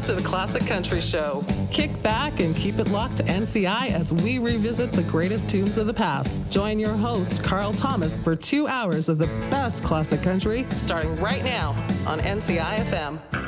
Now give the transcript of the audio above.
to the Classic Country Show. Kick back and keep it locked to NCI as we revisit the greatest tunes of the past. Join your host, Carl Thomas, for 2 hours of the best classic country, starting right now on NCI FM.